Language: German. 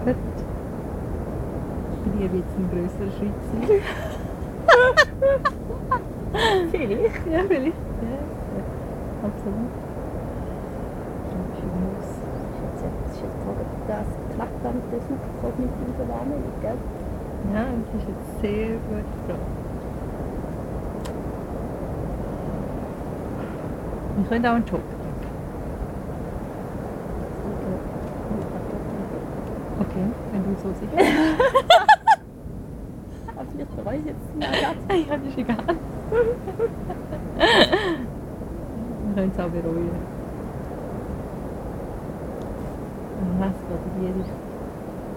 Gut. Bei dir wird es ein grösserer Schritt sein. Vielleicht. Ja, vielleicht. Ja, absolut. Das ist jetzt gerade das Knackband der subkognitiven Wahrnehmung, gell? Ja, das ist jetzt sehr gut gefragt. Wir können auch einen Job machen. Okay, wenn du so sicher bist. Aber vielleicht bereue ich jetzt ja, Ja, das ist egal. Wir können es auch bereuen. Was geht in die Richtung?